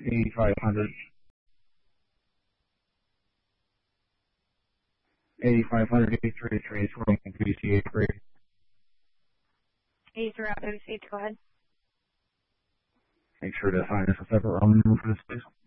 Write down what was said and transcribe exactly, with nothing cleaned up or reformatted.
eighty-five hundred. eighty-five hundred, eighty-three, three, twenty, B C eighty-three. eighty-three out thirty-six, go ahead. Make sure to assign us a separate room number for this, please.